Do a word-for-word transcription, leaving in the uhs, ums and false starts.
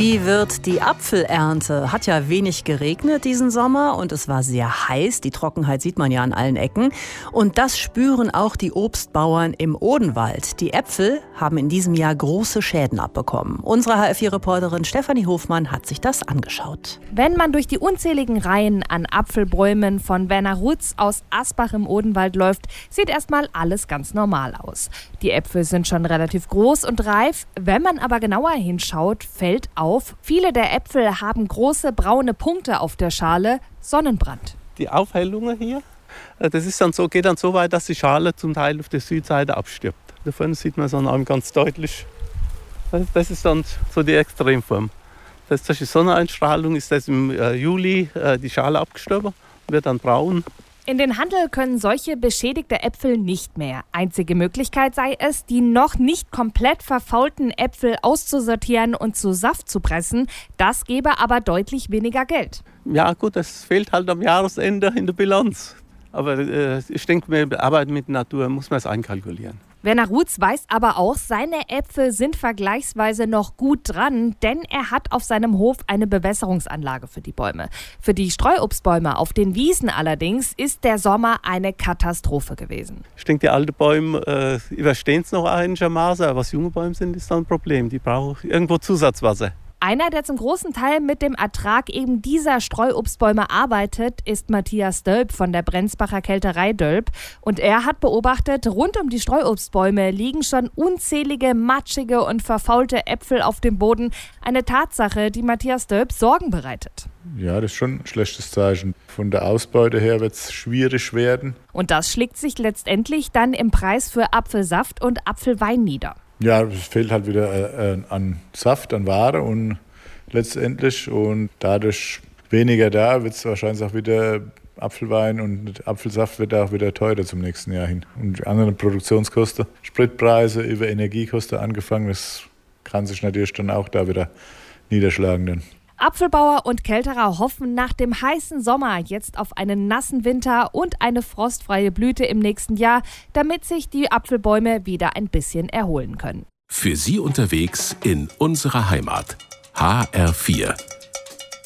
Wie wird die Apfelernte? Hat ja wenig geregnet diesen Sommer und es war sehr heiß. Die Trockenheit sieht man ja an allen Ecken. Und das spüren auch die Obstbauern im Odenwald. Die Äpfel haben in diesem Jahr große Schäden abbekommen. Unsere H F vier Reporterin Stefanie Hofmann hat sich das angeschaut. Wenn man durch die unzähligen Reihen an Apfelbäumen von Werner Rutz aus Asbach im Odenwald läuft, sieht erstmal alles ganz normal aus. Die Äpfel sind schon relativ groß und reif. Wenn man aber genauer hinschaut, fällt auf, viele der Äpfel haben große braune Punkte auf der Schale, Sonnenbrand. Die Aufhellungen hier, das ist dann so, geht dann so weit, dass die Schale zum Teil auf der Südseite abstirbt. Davon sieht man es dann ganz deutlich. Das ist dann so die Extremform. Das ist durch die Sonneneinstrahlung ist das im Juli die Schale abgestorben, wird dann braun. In den Handel können solche beschädigte Äpfel nicht mehr. Einzige Möglichkeit sei es, die noch nicht komplett verfaulten Äpfel auszusortieren und zu Saft zu pressen. Das gäbe aber deutlich weniger Geld. Ja gut, das fehlt halt am Jahresende in der Bilanz. Aber äh, ich denke, wir arbeiten mit der Natur, muss man es einkalkulieren. Werner Rutz weiß aber auch, seine Äpfel sind vergleichsweise noch gut dran, denn er hat auf seinem Hof eine Bewässerungsanlage für die Bäume. Für die Streuobstbäume auf den Wiesen allerdings ist der Sommer eine Katastrophe gewesen. Ich denke, die alten Bäume äh, überstehen es noch einigermaßen, aber was junge Bäume sind, ist dann ein Problem. Die brauchen irgendwo Zusatzwasser. Einer, der zum großen Teil mit dem Ertrag eben dieser Streuobstbäume arbeitet, ist Matthias Dölp von der Brenzbacher Kälterei Dölp. Und er hat beobachtet, rund um die Streuobstbäume liegen schon unzählige matschige und verfaulte Äpfel auf dem Boden. Eine Tatsache, die Matthias Dölp Sorgen bereitet. Ja, das ist schon ein schlechtes Zeichen. Von der Ausbeute her wird es schwierig werden. Und das schlägt sich letztendlich dann im Preis für Apfelsaft und Apfelwein nieder. Ja, es fehlt halt wieder äh, an Saft, an Ware und letztendlich und dadurch weniger da wird es wahrscheinlich auch wieder Apfelwein und Apfelsaft wird auch wieder teurer zum nächsten Jahr hin. Und die anderen Produktionskosten, Spritpreise über Energiekosten angefangen, das kann sich natürlich dann auch da wieder niederschlagen. Dann. Apfelbauer und Kälterer hoffen nach dem heißen Sommer jetzt auf einen nassen Winter und eine frostfreie Blüte im nächsten Jahr, damit sich die Apfelbäume wieder ein bisschen erholen können. Für Sie unterwegs in unserer Heimat. H R vier.